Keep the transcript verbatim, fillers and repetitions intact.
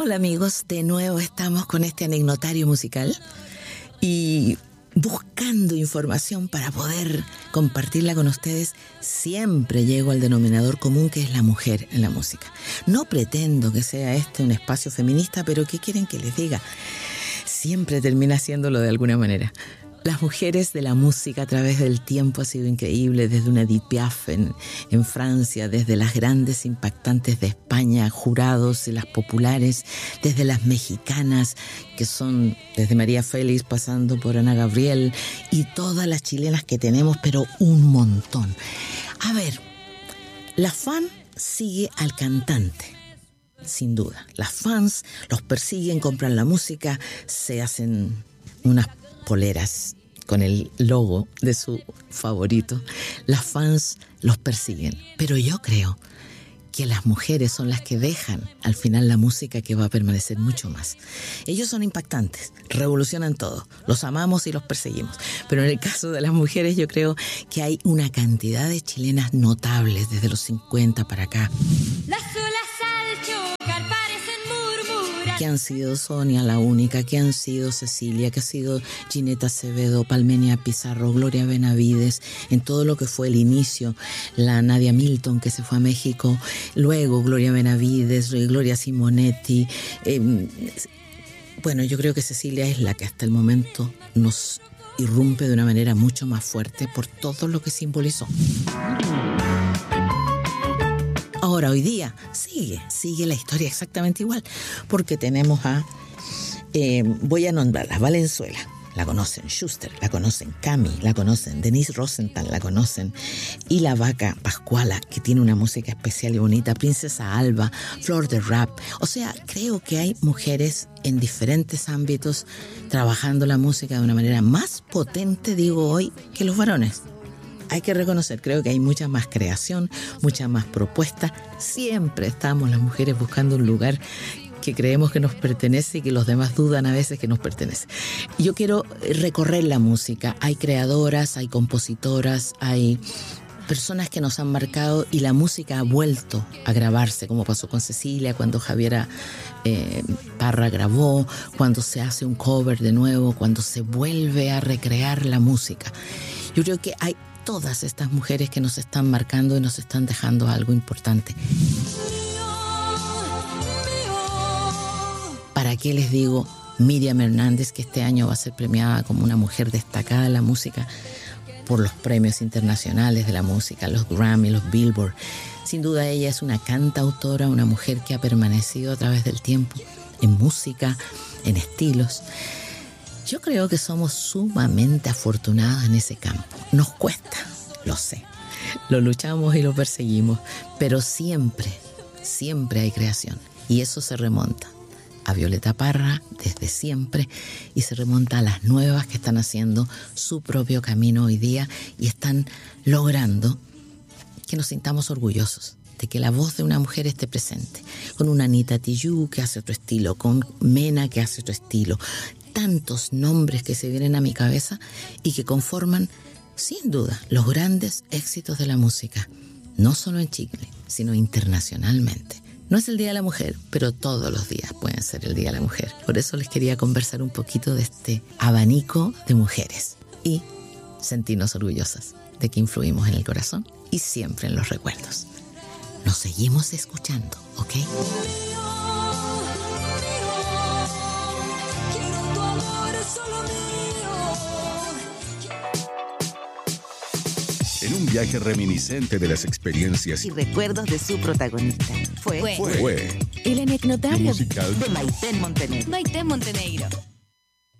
Hola amigos, de nuevo estamos con este anecdotario musical y buscando información para poder compartirla con ustedes. Siempre llego al denominador común, que es la mujer en la música. No pretendo que sea este un espacio feminista, pero ¿qué quieren que les diga? Siempre termina haciéndolo de alguna manera. Las mujeres de la música a través del tiempo ha sido increíble, desde una Edith Piaf en, en Francia, desde las grandes impactantes de España, jurados y las populares, desde las mexicanas, que son desde María Félix pasando por Ana Gabriel, y todas las chilenas que tenemos, pero un montón. A ver, la fan sigue al cantante. Sin duda, las fans los persiguen, compran la música, se hacen unas poleras con el logo de su favorito. Las fans los persiguen, pero yo creo que las mujeres son las que dejan al final la música, que va a permanecer mucho más. Ellos son impactantes, revolucionan todo, los amamos y los perseguimos, pero en el caso de las mujeres yo creo que hay una cantidad de chilenas notables desde los cincuenta para acá. Las que han sido Sonia la Única, que han sido Cecilia, que ha sido Gineta Acevedo, Palmenia Pizarro, Gloria Benavides, en todo lo que fue el inicio, la Nadia Milton, que se fue a México, luego Gloria Benavides, Gloria Simonetti. Eh, bueno, yo creo que Cecilia es la que hasta el momento nos irrumpe de una manera mucho más fuerte por todo lo que simbolizó. Ahora, hoy día, sigue, sigue la historia exactamente igual, porque tenemos a, eh, voy a nombrarla, Valenzuela, la conocen, Schuster, la conocen, Cami, la conocen, Denise Rosenthal, la conocen, y la Vaca Pascuala, que tiene una música especial y bonita, Princesa Alba, Flor de Rap. O sea, creo que hay mujeres en diferentes ámbitos trabajando la música de una manera más potente, digo hoy, que los varones. Hay que reconocer, creo que hay mucha más creación, mucha más propuesta. Siempre estamos las mujeres buscando un lugar que creemos que nos pertenece y que los demás dudan a veces que nos pertenece. Yo quiero recorrer la música. Hay creadoras, hay compositoras, hay personas que nos han marcado, y la música ha vuelto a grabarse, como pasó con Cecilia, cuando Javiera eh, Parra grabó, cuando se hace un cover de nuevo, cuando se vuelve a recrear la música. Yo creo que hay todas estas mujeres que nos están marcando y nos están dejando algo importante. ¿Para qué les digo Miriam Hernández, que este año va a ser premiada como una mujer destacada en la música por los premios internacionales de la música, los Grammy, los Billboard? Sin duda ella es una cantautora, una mujer que ha permanecido a través del tiempo en música, en estilos. Yo creo que somos sumamente afortunadas en ese campo. Nos cuesta, lo sé. Lo luchamos y lo perseguimos, pero siempre, siempre hay creación. Y eso se remonta a Violeta Parra desde siempre, y se remonta a las nuevas que están haciendo su propio camino hoy día y están logrando que nos sintamos orgullosos de que la voz de una mujer esté presente. Con una Anita Tijoux, que hace otro estilo, con Mena, que hace otro estilo. Tantos nombres que se vienen a mi cabeza y que conforman, sin duda, los grandes éxitos de la música, no solo en Chile, sino internacionalmente. No es el Día de la Mujer, pero todos los días pueden ser el Día de la Mujer. Por eso les quería conversar un poquito de este abanico de mujeres y sentirnos orgullosas de que influimos en el corazón y siempre en los recuerdos. Nos seguimos escuchando, ¿ok? En un viaje reminiscente de las experiencias y recuerdos de su protagonista. Fue, fue, fue el anecdotario musical de Maite Montenegro. Maite Montenegro.